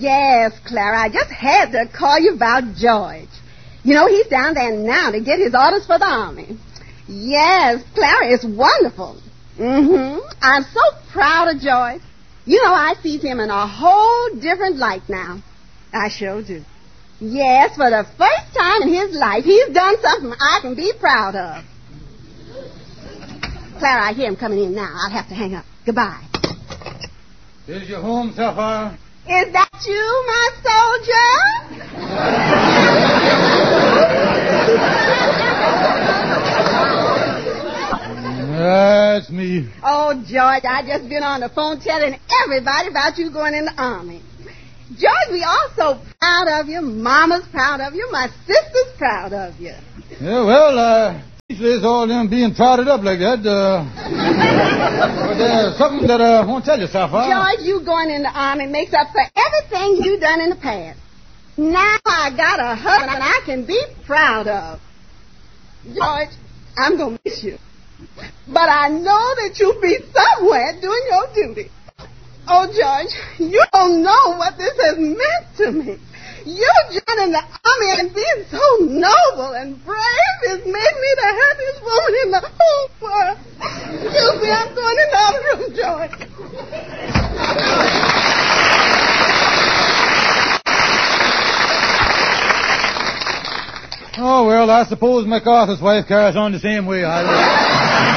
Yes, Clara, I just had to call you about George. You know, he's down there now to get his orders for the Army. Yes, Clara, it's wonderful. I'm so proud of George. You know, I see him in a whole different light now. I sure do. Yes, for the first time in his life, he's done something I can be proud of. Clara, I hear him coming in now. I'll have to hang up. Goodbye. Is your home, Sapphire? Is that you, my soldier? That's me. Oh, George, I just been on the phone telling everybody about you going in the Army. George, we all so proud of you. Mama's proud of you. My sister's proud of you. Yeah, well, it's all them being prodded up like that. But there's something that I want to tell you, Sapphire. George, you going in the Army makes up for everything you done in the past. Now I got a husband I can be proud of. George, I'm going to miss you. But I know that you'll be somewhere doing your duty. Oh, George, you don't know what this has meant to me. You joining the Army and being so noble and brave has made me the happiest woman in the whole world. Excuse me, I'm going in the other room, George. Oh, well, I suppose MacArthur's wife carries on the same way.